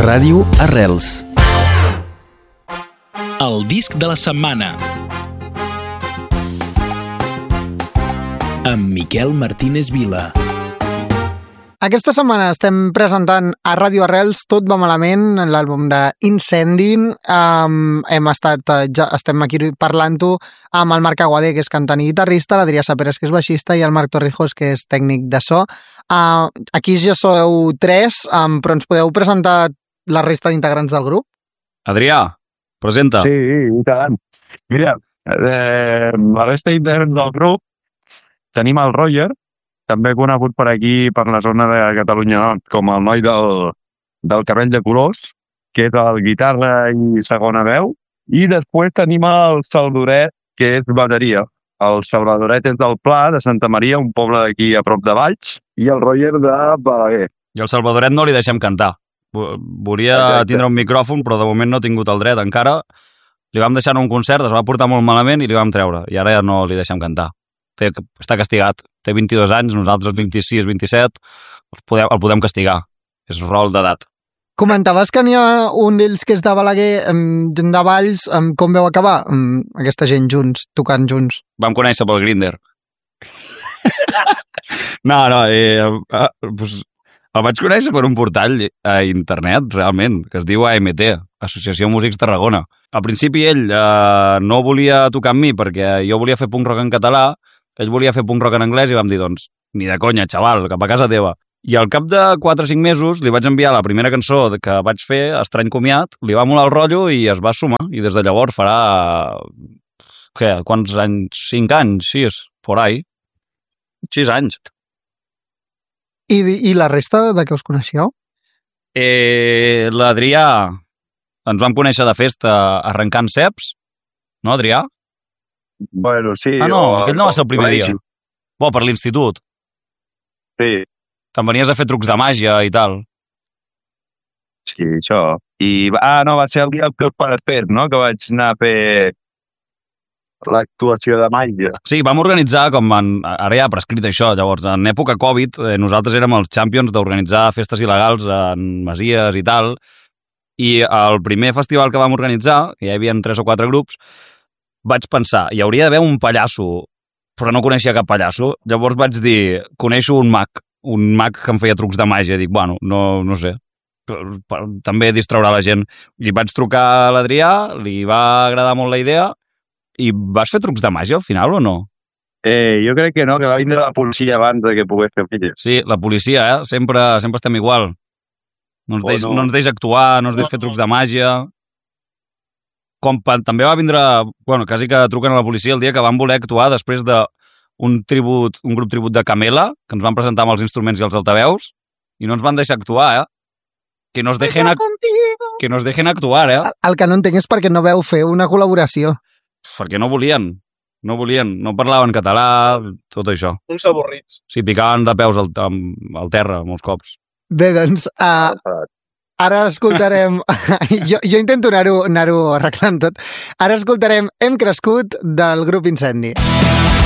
Ràdio Arrels. El disc de la setmana. Amb Miquel Martínez Vila. Aquesta setmana estem presentant a Ràdio Arrels Tot va malament, l'àlbum d'Incendi. Estem aquí parlant-ho amb el Marc Aguadé, que és cantant i guitarrista, l'Adrià Saperas, que és baixista, i el Marc Torrijos, que és tècnic de so. Aquí ja sou 3, però ens podeu presentar la resta d'integrants del grup? Adrià, presenta. Sí, i tant. Mira, la resta d'integrants del grup tenim el Roger, també conegut per aquí, per la zona de Catalunya Nord, com el noi del cabell de colors, que és el guitarra i segona veu. I després tenim el Salvadoret, que és bateria. El Salvadoret és del Pla, de Santa Maria, un poble d'aquí a prop de Valls, i el Roger de Balaguer. I el Salvadoret no li deixem cantar. Volia tindre un micròfon, però de moment no ha tingut el dret encara. Li vam deixar en un concert, es va portar molt malament i li vam treure. I ara ja no li deixem cantar. Està castigat. Té 22 anys, nosaltres 26, 27, el podem castigar. És rol d'edat. Comentaves que n'hi ha un d'ells que és de Balaguer, de Valls. Com veu acabar aquesta gent junts, tocant junts? Vam conèixer pel Grindr. El vaig conèixer per un portall a internet, realment, que es diu AMT, Associació Músics Tarragona. Al principi ell no volia tocar amb mi perquè jo volia fer punk rock en català, ell volia fer punk rock en anglès i vam dir, doncs, ni de conya, xaval, cap a casa teva. I al cap de 4 o 5 mesos li vaig enviar la primera cançó que vaig fer, Estrany comiat, li va molar el rotllo i es va sumar. I des de llavors farà... Quants anys? 5 anys? 6? Por ahí. 6 anys. I la resta de què us coneixeu? L'Adrià ens vam conèixer de festa arrencant ceps, no, Adrià? Bueno, sí. Aquell no va ser el primer dia. Bo, per l'institut. Sí. Te'n venies a fer trucs de màgia i tal. Sí, això. Va ser el dia que us pares no? Que vaig anar a fer l'actuació de màgia. Sí, vam organitzar, ara ja ha prescrit això, llavors, en època Covid, nosaltres érem els champions d'organitzar festes il·legals en masies i tal, i el primer festival que vam organitzar, que ja hi havia 3 o 4 grups, vaig pensar, hi hauria d'haver un pallasso, però no coneixia cap pallasso. Llavors vaig dir, coneixo un mag que em feia trucs de màgia. Dic, bueno, no sé, també distraurà la gent. I vaig trucar a l'Adrià, li va agradar molt la idea, i vas fer trucs de màgia al final o no? Jo crec que no, que va vindre la policia abans que pogués fer filles. Sí, la policia, sempre estem igual. No ens deix actuar, no ens deix fer trucs de màgia. També va vindre, quasi que truquen a la policia el dia que van voler actuar després d'un grup tribut de Camela, que ens van presentar amb els instruments i els altaveus, i no ens van deixar actuar, Que nos dejen actuar, El que no entenc és perquè no veu fer una col·laboració. Perquè no volien, no parlaven català, tot això. Uns avorrits. Sí, picaven de peus al terra molts cops. Bé, doncs, ara escoltarem... jo intento anar-ho arreglant tot. Ara escoltarem Hem crescut, del grup Incendi.